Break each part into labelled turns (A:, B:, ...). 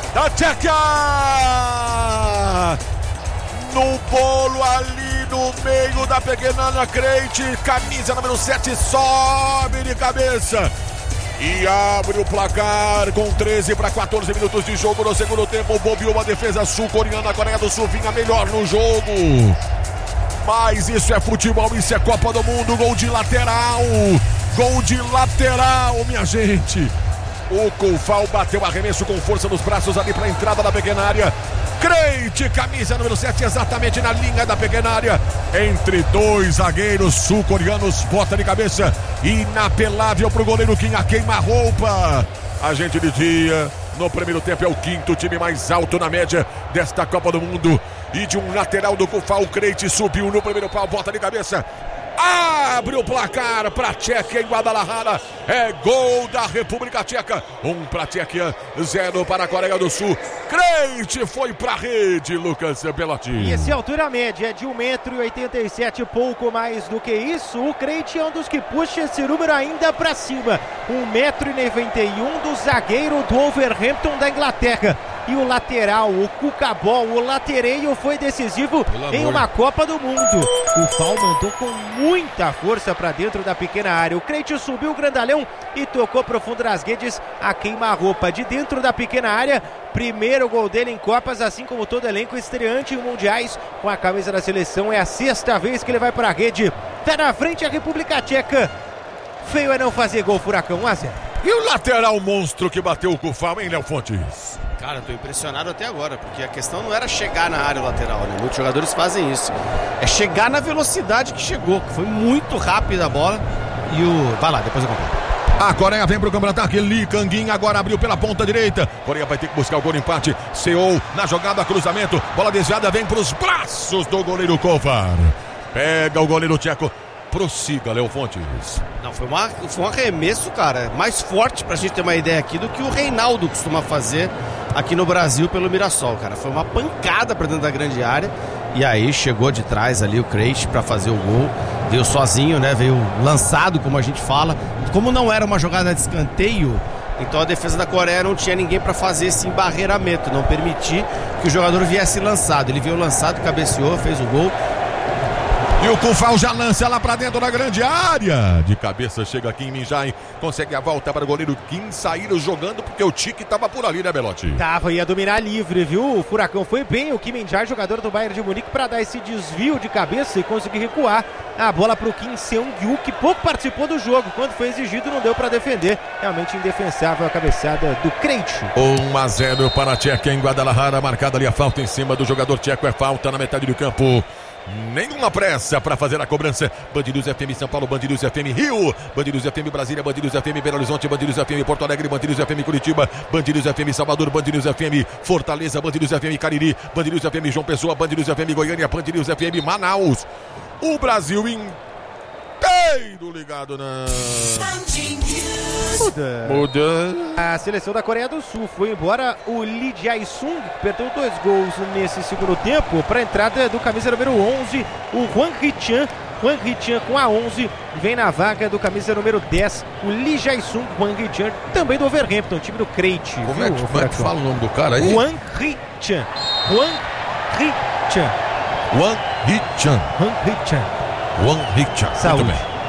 A: da Tchequia! No bolo ali no meio da pequena Ana Crente, camisa número 7, sobe de cabeça e abre o placar com 13 para 14 minutos de jogo no segundo tempo. Bobeou a defesa sul-coreana, a Coreia do Sul vinha melhor no jogo. Mas isso é futebol, isso é Copa do Mundo. Gol de lateral, minha gente. O Coufal bateu arremesso com força nos braços ali para a entrada da pequena área. Crente, camisa número 7, exatamente na linha da pequena área. Entre dois zagueiros sul-coreanos, bota de cabeça. Inapelável pro goleiro Quinha, queima-roupa. A gente dizia, no primeiro tempo é o quinto time mais alto na média desta Copa do Mundo. E de um lateral do Coufal, o Crente subiu no primeiro pau, bota de cabeça. Abre o placar para a Tchequia em Guadalajara. É gol da República Tcheca. 1 para a Tchequia, 0 para a Coreia do Sul. Crente foi para a rede, Lucas Belotti.
B: E essa altura média é de 1,87 m, pouco mais do que isso. O Crente é um dos que puxa esse número ainda para cima. 1,91 m do zagueiro do Wolverhampton da Inglaterra. E o lateral, o Cucabol, o latereio foi decisivo em uma Copa do Mundo. O Fal mandou com muita força para dentro da pequena área. O Crente subiu o grandalhão e tocou profundo nas redes a queima-roupa de dentro da pequena área. Primeiro gol dele em Copas, assim como todo elenco estreante em mundiais com a camisa da seleção. É a 6ª vez que ele vai para a rede. Tá na frente a República Tcheca. Feio é não fazer gol, Furacão, 1-0.
A: E o lateral monstro que bateu o Coufal, hein, Léo Fontes?
C: Cara, eu tô impressionado até agora, porque a questão não era chegar na área lateral, né? Muitos jogadores fazem isso. É chegar na velocidade que chegou, que foi muito rápida a bola. E o... Vai lá, depois eu completo.
A: A Coreia vem pro contra-ataque. Lee Kang-in agora abriu pela ponta direita. Coreia vai ter que buscar o gol de empate. Seou na jogada, cruzamento. Bola desviada, vem pros braços do goleiro Kovar. Pega o goleiro tcheco. Prossiga, Léo Fontes.
C: Não, foi um arremesso, cara, mais forte pra gente ter uma ideia aqui do que o Reinaldo costuma fazer aqui no Brasil pelo Mirassol, cara. Foi uma pancada pra dentro da grande área. E aí chegou de trás ali o Crente pra fazer o gol. Veio sozinho, né? Veio lançado, como a gente fala. Como não era uma jogada de escanteio, então a defesa da Coreia não tinha ninguém pra fazer esse embarreiramento, não permitir que o jogador viesse lançado. Ele veio lançado, cabeceou, fez o gol.
A: E o Coufal já lança lá pra dentro da grande área. De cabeça chega aqui em Minjai. Consegue a volta para o goleiro Kim sair jogando, porque o Tique tava por ali, né, Belotti?
B: Tava, ia dominar livre, viu? O Furacão foi bem. O Kim Min-jae, jogador do Bayern de Munique, para dar esse desvio de cabeça e conseguir recuar. A bola pro Kim Seung-gyu, que pouco participou do jogo. Quando foi exigido, não deu para defender. Realmente indefensável a cabeçada do Crente.
A: 1-0 para a Tchequia em Guadalajara. Marcada ali a falta em cima do jogador tcheco. É falta na metade do campo. Nenhuma pressa para fazer a cobrança. Band News FM São Paulo, Band News FM Rio, Band News FM Brasília, Band News FM Belo Horizonte, Band News FM Porto Alegre, Band News FM Curitiba, Band News FM Salvador, Band News FM Fortaleza, Band News FM Cariri, Band News FM João Pessoa, Band News FM Goiânia, Band News FM Manaus. O Brasil inteiro ligado na... Muda.
B: A seleção da Coreia do Sul foi embora o Lee Jae-sung, que perdeu 2 gols nesse segundo tempo, para a entrada do camisa número 11, o Hwang Hee-chan. Hwang Hee-chan com a 11 vem na vaga do camisa número 10, o Lee Jae-sung. Hwang Hee-chan também do Wolverhampton, time do Crente.
A: Como é que fala o nome do cara aí?
B: Hwang Hee-chan. Hwang Hee-chan.
A: Hwang Hee-chan.
B: Hwang Hee-chan.
A: Hwang Hee-chan.
B: Saúde.
A: Muito bem.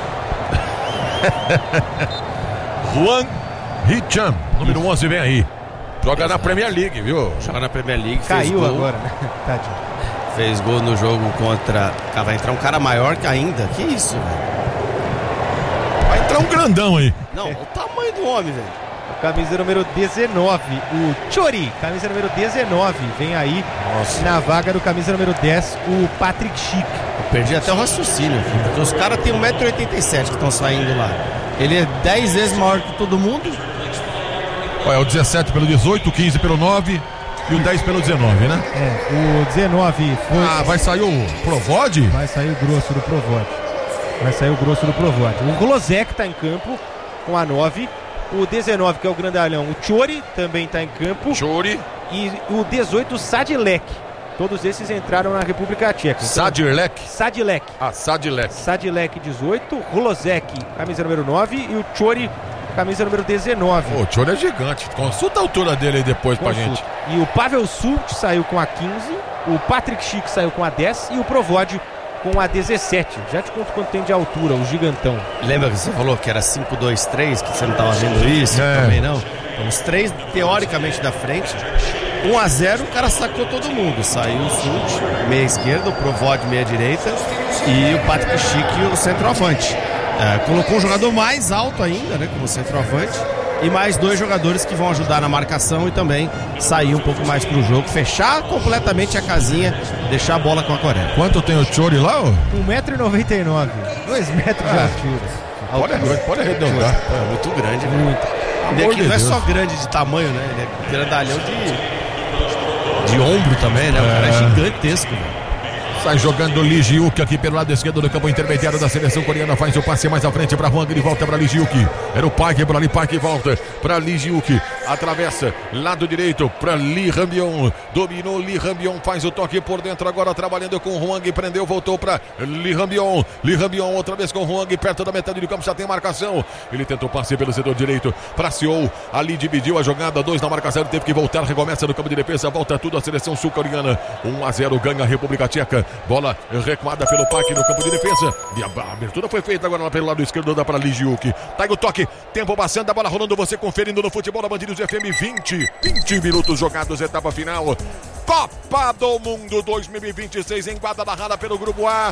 A: Hwang Hee-chan, número 11, vem aí. Joga na Premier League, viu?
C: Joga na Premier League.
B: Caiu
C: fez gol
B: agora, né? Tadinho.
C: Fez gol no jogo contra... vai entrar um cara maior que ainda. Que isso, velho?
A: Vai entrar um grandão aí.
C: Não, o tamanho do homem, velho.
B: Camisa número 19, o Chori. Camisa número 19, vem aí.
C: Nossa.
B: Na vaga do camisa número 10, o Patrick Schick.
C: Eu perdi até o raciocínio, filho, porque os caras têm 1,87 m que estão saindo lá. Ele é 10 vezes maior que todo mundo.
A: Olha, o 17 pelo 18, o 15 pelo 9 e o 10 pelo 19, né?
B: O 19 foi...
A: vai sair o Provode?
B: Vai sair o grosso do Provode. O Glozek tá em campo com a 9. O 19, que é o grandalhão, o Chori, também tá em campo.
A: Chori.
B: E o 18, o Sadilek. Todos esses entraram na República Tcheca. Então,
A: Sadilek.
B: Sadilek.
A: Sadilek.
B: Sadilek 18, Glozek, camisa número 9, e o Chori camisa número 19.
A: O Chori é gigante. Consulta a altura dele aí depois pra gente.
B: E o Pavel Sult saiu com a 15, o Patrick Schick saiu com a 10 e o Provod com a 17. Já te conto quanto tem de altura, o gigantão.
C: Lembra que você falou que era 5-2-3, que você não tava vendo isso? Também não. Então, os três, teoricamente, da frente. 1-0, o cara sacou todo mundo. Saiu o Sult, meia esquerda, o Provod, meia direita, e o Patrick Schick, o centroavante. Colocou um jogador mais alto ainda, né, como centroavante, e mais 2 jogadores que vão ajudar na marcação e também sair um pouco mais pro jogo, fechar completamente a casinha, deixar a bola com a Coreia.
A: Quanto tem o Chori lá?
B: 1,99m, 2 metros de altura.
A: Pode arredondar.
C: É muito grande, né?
B: Muito.
C: Ele aqui não é só grande de tamanho, né? Ele é grandalhão de ombro também, né? O cara é gigantesco, velho.
A: Sai jogando Lee Ji-Wook aqui pelo lado esquerdo do campo intermediário da seleção coreana. Faz o passe mais à frente para Hwang. Ele volta para Lee Ji-Wook. Era o Park por ali. Park volta para Lee Ji-Wook. Atravessa lado direito para Lee Han-byong. Dominou Lee Han-byong. Faz o toque por dentro agora trabalhando com Hwang. Prendeu, voltou para Lee Han-byong. Lee Han-byong outra vez com Hwang. Perto da metade do campo já tem marcação. Ele tentou passe pelo setor direito para Seol. Ali dividiu a jogada. 2 na marcação. Teve que voltar. Recomeça no campo de defesa. Volta tudo a seleção sul-coreana. 1-0 ganha a República Tcheca. Bola recuada pelo Park no campo de defesa. E a abertura foi feita agora pelo lado esquerdo, dá para Lee Ji-Wook. Tá aí o toque, tempo passando, a bola rolando, você conferindo no futebol da Band News FM. 20 minutos jogados, etapa final. Copa do Mundo 2026 em Guadalajara pelo Grupo A.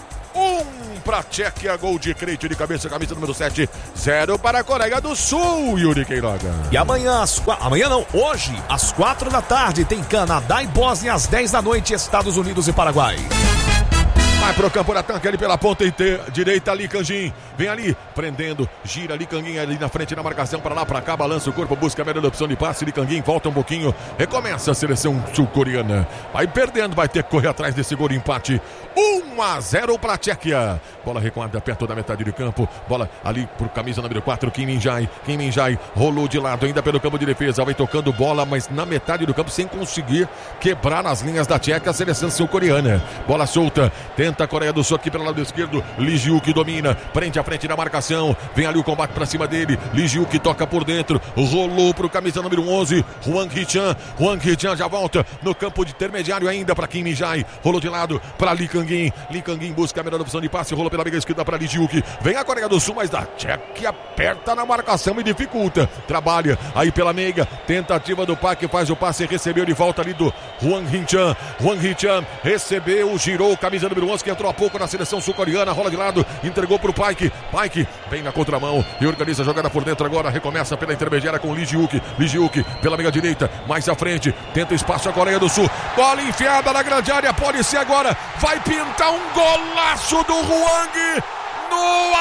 A: 1 para Tchequia, gol de Krejci de cabeça, camisa número 7. 0 para a Coreia do Sul, Yuri Queiroga.
D: E amanhã, hoje, às 4 da tarde, tem Canadá e Bósnia, às 10 da noite, Estados Unidos e Paraguai.
A: Vai pro campo de ataque ali pela ponta direita, ali Kangin. Vem ali, prendendo, gira ali Kangin ali na frente na marcação, para lá, para cá, balança o corpo, busca a melhor opção de passe. Ali Kangin volta um pouquinho, recomeça a seleção sul-coreana. Vai perdendo, vai ter que correr atrás desse gol de empate. 1-0 para a Tchequia. Bola recuada perto da metade do campo. Bola ali pro camisa número 4, Kim Min-jae. Kim Min-jae rolou de lado ainda pelo campo de defesa. Vai tocando bola, mas na metade do campo sem conseguir quebrar nas linhas da Tchequia a seleção sul-coreana. Bola solta, tenta a Coreia do Sul aqui pelo lado esquerdo. Lee Ji-Wook domina, prende a frente da marcação. Vem ali o combate pra cima dele. Lee Ji-Wook toca por dentro. Rolou pro camisa número 11, Hwang Hee-chan. Hwang Hee-chan já volta no campo de intermediário ainda para Kim Min-jae. Rolou de lado para Lee Kangin. Lee Kangin busca a melhor opção de passe. Rolou pela meia esquerda para Lee Ji-Wook. Vem a Coreia do Sul, mas da Tchequia aperta na marcação e dificulta. Trabalha aí pela meia. Tentativa do Park, faz o passe, recebeu de volta ali do Hwang Hee-chan. Hwang Hee-chan recebeu, girou, camisa número 11 que entrou há pouco na seleção sul-coreana. Rola de lado, entregou pro Park. Park vem na contramão e organiza a jogada por dentro agora. Recomeça pela intermediária com Lee Ji-Wook. Lee Ji-Wook pela meia direita, mais à frente. Tenta espaço a Coreia do Sul. Bola enfiada na grande área, pode ser agora. Vai pintar um golaço do Hwang no